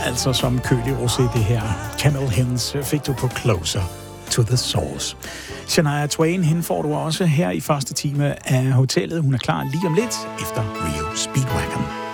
altså som kølig rosé det her. Camel Hens fik du på Closer to the Source. Shania Twain, hende får du også her i første time af hotellet. Hun er klar lige om lidt efter Rio Speedwagon.